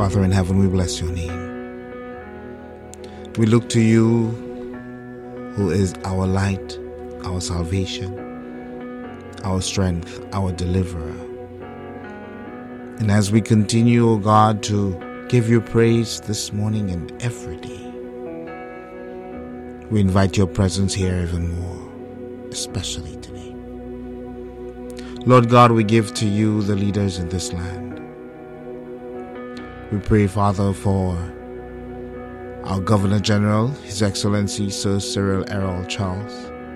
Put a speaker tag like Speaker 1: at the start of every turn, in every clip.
Speaker 1: Father in heaven, we bless your name. We look to you, who is our light, our salvation, our strength, our deliverer. And as we continue, O God, to give you praise this morning and every day, we invite your presence here even more, especially today. Lord God, we give to you the leaders in this land. We pray, Father, for our Governor General, His Excellency Sir Cyril Errol Charles,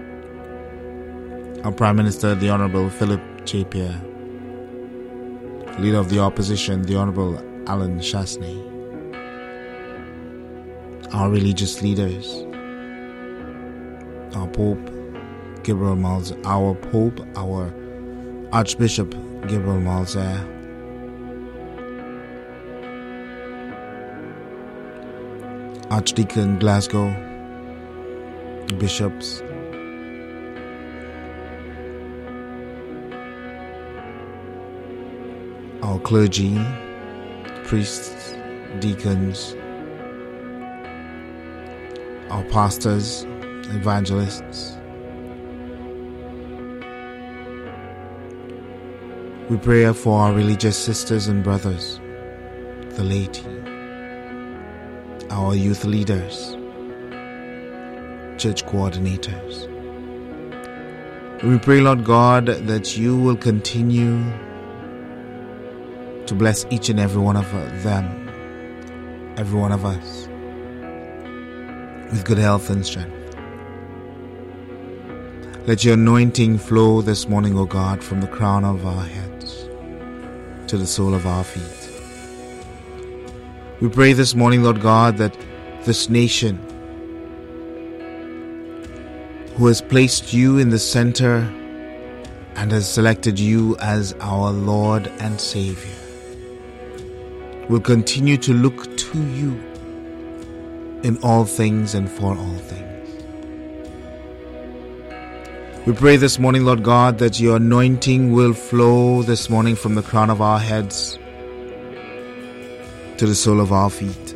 Speaker 1: our Prime Minister, the Honorable Philip Chapia, Leader of the Opposition, the Honorable Alan Shasney, our religious leaders, our Pope Gabriel Malzer, our Pope, our Archbishop Gabriel Malzer, Archdeacon Glasgow, bishops, our clergy, priests, deacons, our pastors, evangelists. We pray for our religious sisters and brothers, the laity, our youth leaders, church coordinators. We pray, Lord God, that you will continue to bless each and every one of them, every one of us, with good health and strength. Let your anointing flow this morning, O God, from the crown of our heads to the sole of our feet. We pray this morning, Lord God, that this nation, who has placed you in the center and has selected you as our Lord and Savior, will continue to look to you in all things and for all things. We pray this morning, Lord God, that your anointing will flow this morning from the crown of our heads to the sole of our feet,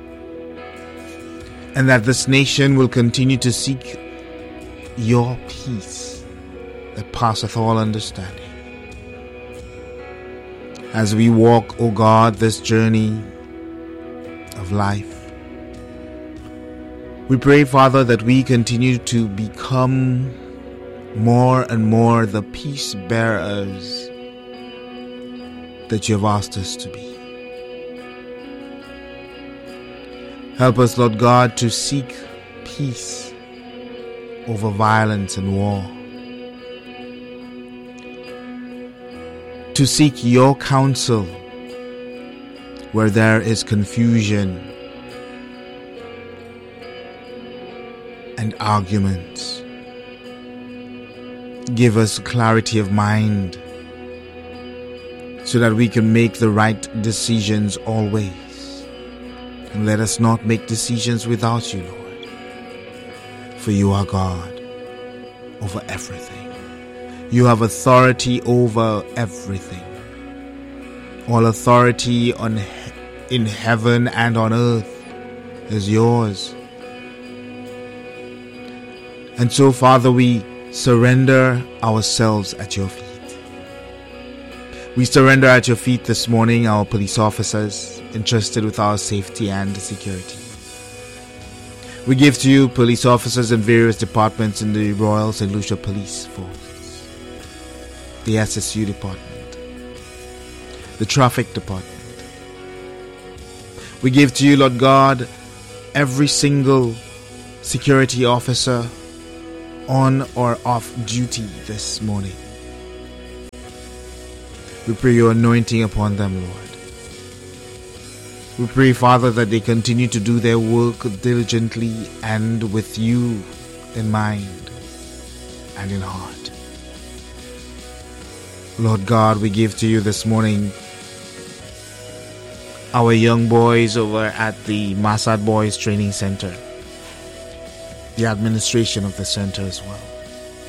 Speaker 1: and that this nation will continue to seek your peace that passeth all understanding. As we walk, O God, this journey of life, we pray, Father, that we continue to become more and more the peace bearers that you have asked us to be. Help us, Lord God, to seek peace over violence and war, to seek your counsel where there is confusion and arguments. Give us clarity of mind so that we can make the right decisions always. And let us not make decisions without you, Lord. For you are God over everything. You have authority over everything. All authority in heaven and on earth is yours. And so, Father, we surrender ourselves at your feet. We surrender at your feet this morning our police officers entrusted with our safety and security. We give to you police officers in various departments in the Royal St. Lucia Police Force, the SSU Department, the Traffic Department. We give to you, Lord God, every single security officer on or off duty this morning. We pray your anointing upon them, Lord. We pray, Father, that they continue to do their work diligently and with you in mind and in heart. Lord God, we give to you this morning our young boys over at the Masad Boys Training Center, the administration of the center as well.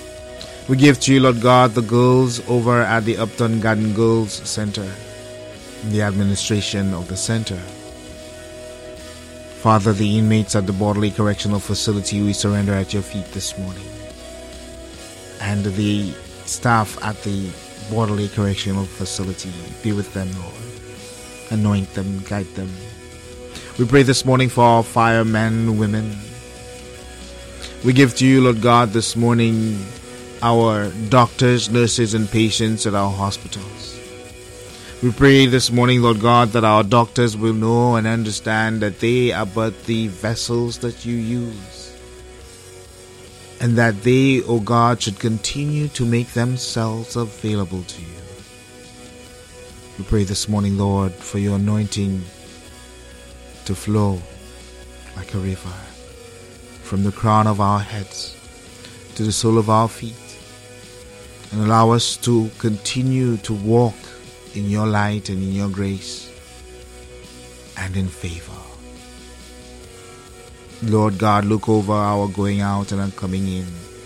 Speaker 1: We give to you, Lord God, the girls over at the Upton Garden Girls Center, in the administration of the center. Father, the inmates at the Borderley Correctional Facility, we surrender at your feet this morning. And the staff at the Borderley Correctional Facility, be with them, Lord. Anoint them, guide them. We pray this morning for our firemen, women. We give to you, Lord God, this morning our doctors, nurses, and patients at our hospitals. We pray this morning, Lord God, that our doctors will know and understand that they are but the vessels that you use, and that they, O God, should continue to make themselves available to you. We pray this morning, Lord, for your anointing to flow like a river from the crown of our heads to the sole of our feet, and allow us to continue to walk in your light and in your grace and in favor. Lord God, look over our going out and our coming in,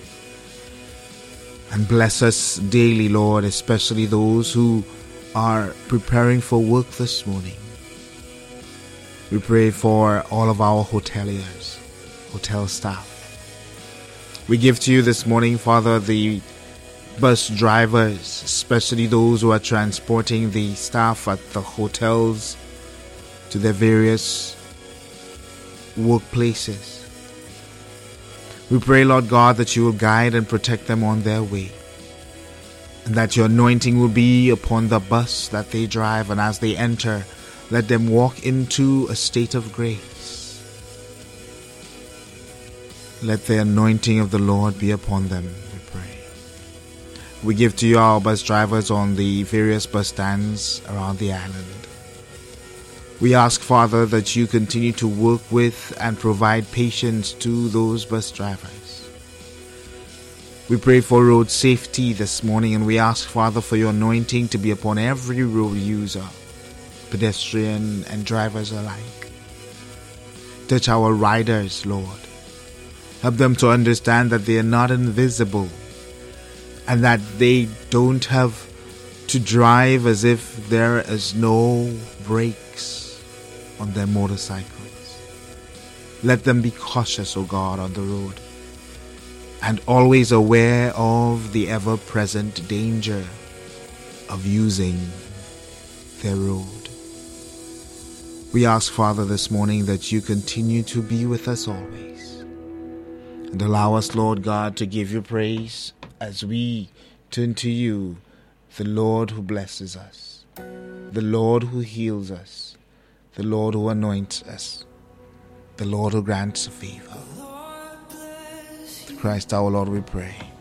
Speaker 1: and bless us daily, Lord, especially those who are preparing for work this morning. We pray for all of our hoteliers, hotel staff. We give to you this morning, Father, the bus drivers, especially those who are transporting the staff at the hotels to their various workplaces. We pray, Lord God, that you will guide and protect them on their way, and that your anointing will be upon the bus that they drive, and as they enter, let them walk into a state of grace. Let the anointing of the Lord be upon them, we pray. We give to you our bus drivers on the various bus stands around the island. We ask, Father, that you continue to work with and provide patience to those bus drivers. We pray for road safety this morning, and we ask, Father, for your anointing to be upon every road user, pedestrian and drivers alike. Touch our riders, Lord. Help them to understand that they are not invisible, and that they don't have to drive as if there is no brakes on their motorcycles. Let them be cautious, O God, on the road, and always aware of the ever-present danger of using their road. We ask, Father, this morning that you continue to be with us always. And allow us, Lord God, to give you praise as we turn to you, the Lord who blesses us, the Lord who heals us, the Lord who anoints us, the Lord who grants favor. Through Christ our Lord we pray.